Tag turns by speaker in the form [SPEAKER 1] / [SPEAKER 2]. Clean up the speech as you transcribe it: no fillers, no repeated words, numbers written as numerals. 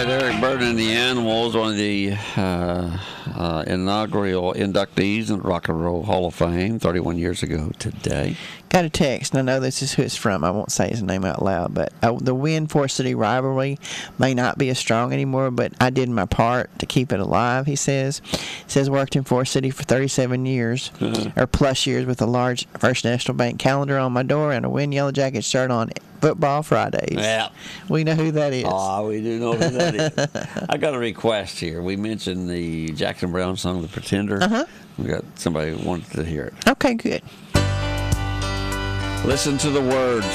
[SPEAKER 1] right, Eric Burden and the Animals, one of the inaugural inductees in the Rock and Roll Hall of Fame 31 years ago today.
[SPEAKER 2] Got a text, and I know this is who it's from. I won't say his name out loud, but the Win Forest City rivalry may not be as strong anymore, but I did my part to keep it alive, he says. He says, worked in Forest City for 37 years, or plus years, with a large First National Bank calendar on my door and a Win Yellow Jacket shirt on football Fridays.
[SPEAKER 1] Yeah.
[SPEAKER 2] We know who that is.
[SPEAKER 1] Oh, we do know who that is. I got a request here. We mentioned the Jackson Browne song, The Pretender. We got somebody who wanted to hear it.
[SPEAKER 2] Okay, good.
[SPEAKER 1] Listen to the words.